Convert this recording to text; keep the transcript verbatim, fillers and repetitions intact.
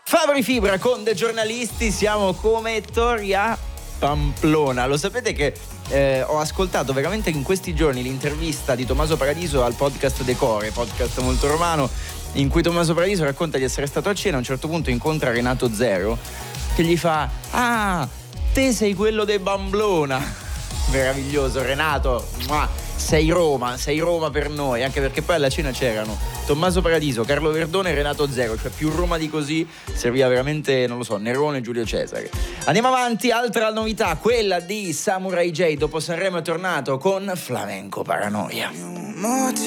Fabri Fibra con dei giornalisti, siamo come Toria Pamplona. Lo sapete che eh, ho ascoltato veramente in questi giorni l'intervista di Tommaso Paradiso al podcast Decore, podcast molto romano, in cui Tommaso Paradiso racconta di essere stato a cena. A un certo punto incontra Renato Zero che gli fa: ah, te sei quello dei Bamblona. Meraviglioso Renato, sei Roma, sei Roma per noi, anche perché poi alla cena c'erano Tommaso Paradiso, Carlo Verdone e Renato Zero, cioè più Roma di così serviva veramente, non lo so, Nerone e Giulio Cesare. Andiamo avanti, altra novità, quella di Samurai J. Dopo Sanremo è tornato con Flamenco Paranoia.